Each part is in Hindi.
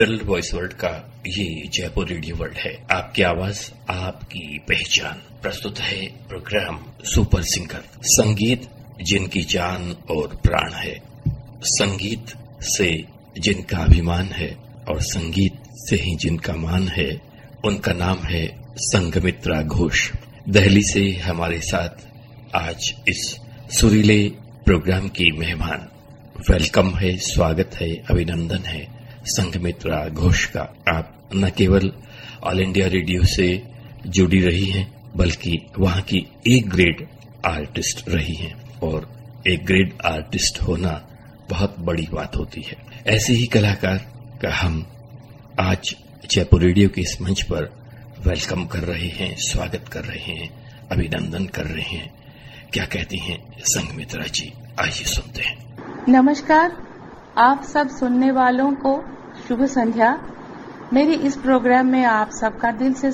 डिजिटल वॉइस वर्ल्ड का ये जयपुर रेडियो वर्ल्ड है। आपकी आवाज, आपकी पहचान। प्रस्तुत है प्रोग्राम सुपर सिंगर। संगीत जिनकी जान और प्राण है, संगीत से जिनका अभिमान है और संगीत से ही जिनका मान है, उनका नाम है संघमित्रा घोष। दिल्ली से हमारे साथ आज इस सुरीले प्रोग्राम की मेहमान। वेलकम है, स्वागत है, अभिनंदन है संघमित्रा घोष का। आप न केवल ऑल इंडिया रेडियो से जुड़ी रही हैं, बल्कि वहां की एक ग्रेड आर्टिस्ट रही हैं, और एक ग्रेड आर्टिस्ट होना बहुत बड़ी बात होती है। ऐसे ही कलाकार का हम आज जयपुर रेडियो के इस मंच पर वेलकम कर रहे हैं, स्वागत कर रहे हैं, अभिनंदन कर रहे हैं। क्या कहती हैं संघमित्रा जी, आइए सुनते हैं। नमस्कार, आप सब सुनने वालों को शुभ संध्या। मेरी इस प्रोग्राम में आप सबका दिल से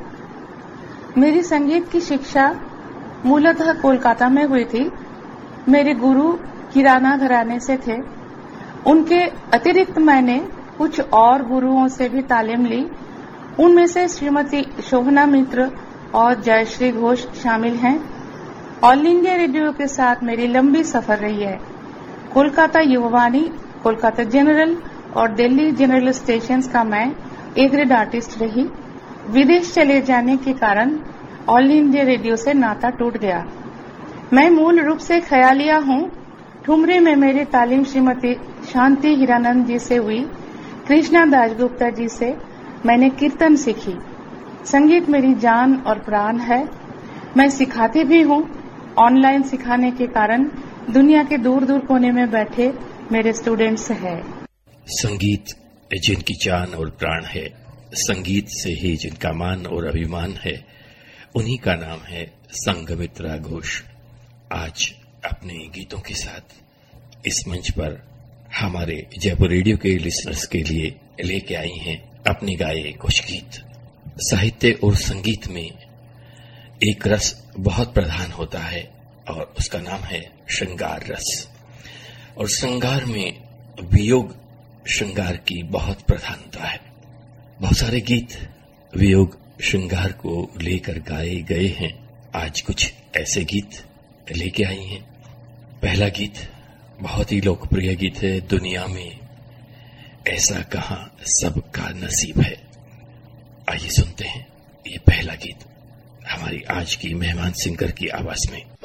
स्वागत। मेरी संगीत की शिक्षा मूलतः कोलकाता में हुई थी। मेरे गुरु किराना घराने से थे। उनके अतिरिक्त मैंने कुछ और गुरुओं से भी तालीम ली। उनमें से श्रीमती शोभना मित्र और जयश्री घोष शामिल हैं। ऑल इंडिया रेडियो के साथ मेरी लंबी सफर रही है। कोलकाता युववाणी, कोलकाता जनरल और दिल्ली जनरल स्टेशंस का मैं ए ग्रेड आर्टिस्ट रही। विदेश चले जाने के कारण ऑल इंडिया रेडियो से नाता टूट गया। मैं मूल रूप से ख्यालिया हूँ। ठुमरे में मेरी तालीम श्रीमती शांति हीरानंद जी से हुई। कृष्णा दासगुप्ता जी से मैंने कीर्तन सीखी। संगीत मेरी जान और प्राण है। मैं सिखाती भी हूँ। ऑनलाइन सिखाने के कारण दुनिया के दूर दूर कोने में बैठे मेरे स्टूडेंट्स हैं। संगीत जिनकी जान और प्राण है, संगीत से ही जिनका मान और अभिमान है, उन्हीं का नाम है संघमित्रा घोष। आज अपने गीतों के साथ इस मंच पर हमारे जयपुर रेडियो के लिसनर्स के लिए लेके आई हैं अपने गाए कुछ गीत। साहित्य और संगीत में एक रस बहुत प्रधान होता है और उसका नाम है श्रृंगार रस। और श्रृंगार में वियोग श्रृंगार की बहुत प्रधानता है। बहुत सारे गीत वियोग श्रृंगार को लेकर गाए गए हैं। आज कुछ ऐसे गीत लेके आई हैं। पहला गीत बहुत ही लोकप्रिय गीत है, दुनिया में ऐसा कहां सबका नसीब है। आइए सुनते हैं ये पहला गीत हमारी आज की मेहमान सिंगर की आवाज में।